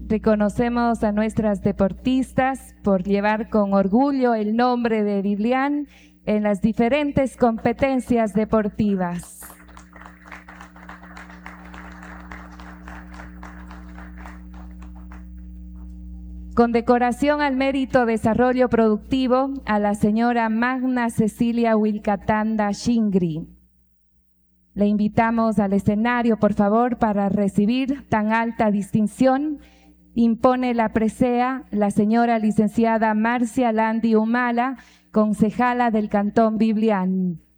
Reconocemos a nuestras deportistas por llevar con orgullo el nombre de Biblian en las diferentes competencias deportivas. Condecoración al mérito desarrollo productivo a la señora Magna Cecilia Wilcatanda Shingri. Le invitamos al escenario, por favor, para recibir tan alta distinción. Impone la presea la señora licenciada Marcia Landi Humala, concejala del Cantón Biblian.